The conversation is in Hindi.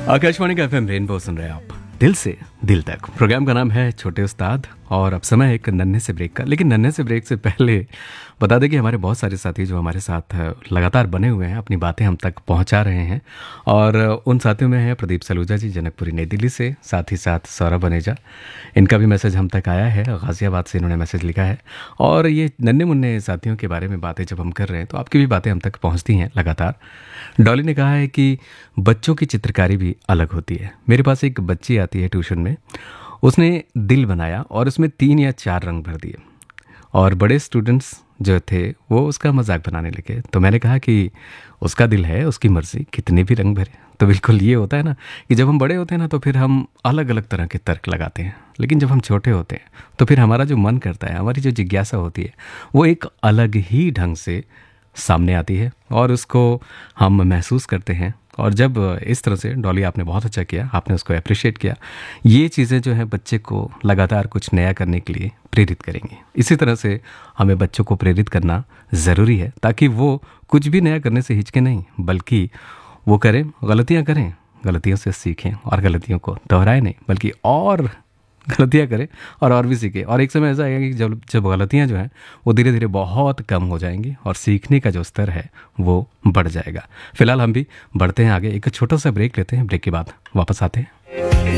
आकाशवाणी का एफएम रेनबो सुन रहे हैं आप दिल से दिल तक। प्रोग्राम का नाम है छोटे उस्ताद और अब समय है एक नन्हे से ब्रेक का। लेकिन नन्हे से ब्रेक से पहले बता दें कि हमारे बहुत सारे साथी जो हमारे साथ लगातार बने हुए हैं, अपनी बातें हम तक पहुंचा रहे हैं। और उन साथियों में है प्रदीप सलूजा जी जनकपुरी नई दिल्ली से, साथ ही साथ सौरभ बनेजा, इनका भी मैसेज हम तक आया है। गाजियाबाद से इन्होंने मैसेज लिखा है। और ये नन्हे मुन्ने साथियों के बारे में बातें जब हम कर रहे हैं तो आपकी भी बातें हम तक पहुँचती हैं लगातार। डॉली ने कहा है कि बच्चों की चित्रकारी भी अलग होती है। मेरे पास एक बच्ची आती है ट्यूशन में, उसने दिल बनाया और उसमें 3 या 4 रंग भर दिए और बड़े स्टूडेंट्स जो थे वो उसका मजाक बनाने लगे। तो मैंने कहा कि उसका दिल है, उसकी मर्जी, कितने भी रंग भरे। तो बिल्कुल ये होता है ना कि जब हम बड़े होते हैं ना तो फिर हम अलग अलग तरह के तर्क लगाते हैं, लेकिन जब हम छोटे होते हैं तो फिर हमारा जो मन करता है, हमारी जो जिज्ञासा होती है वो एक अलग ही ढंग से सामने आती है और उसको हम महसूस करते हैं। और जब इस तरह से, डॉली आपने बहुत अच्छा किया, आपने उसको अप्रिशिएट किया, ये चीज़ें जो है बच्चे को लगातार कुछ नया करने के लिए प्रेरित करेंगी। इसी तरह से हमें बच्चों को प्रेरित करना ज़रूरी है ताकि वो कुछ भी नया करने से हिचके नहीं, बल्कि वो करें, गलतियाँ करें, गलतियों से सीखें और गलतियों को दोहराएं नहीं, बल्कि और गलतियाँ करें और भी सीखें। और एक समय ऐसा आएगा कि जब जब गलतियाँ जो हैं वो धीरे धीरे बहुत कम हो जाएंगी और सीखने का जो स्तर है वो बढ़ जाएगा। फिलहाल हम भी बढ़ते हैं आगे, एक छोटा सा ब्रेक लेते हैं, ब्रेक के बाद वापस आते हैं।